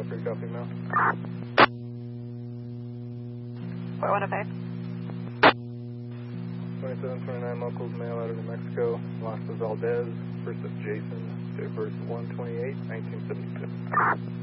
5-3, copy mail. 4105. 2729 locals, mail out of New Mexico. Lost is Valdez versus Jason. Date of birth 1/28/1976.